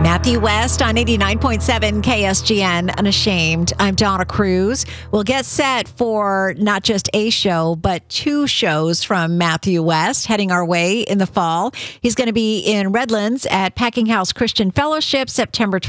Matthew West on 89.7 KSGN, Unashamed. I'm Donna Cruz. We'll get set for not just a show, but two shows from Matthew West heading our way in the fall. He's going to be in Redlands at Packing House Christian Fellowship September